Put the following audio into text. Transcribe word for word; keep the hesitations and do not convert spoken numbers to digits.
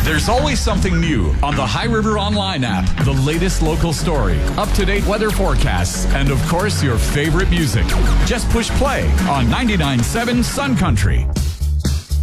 There's always something new on the High River Online app. The latest local story, up-to-date weather forecasts, and of course, your favorite music. Just push play on ninety-nine point seven Sun Country.